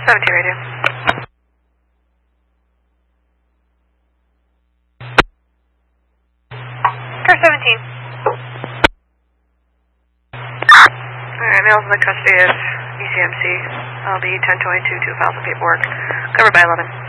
17 radio. Car 17. Alright, male's in the custody of ECMC. LD 1022, 2 files of paperwork. Covered by 11.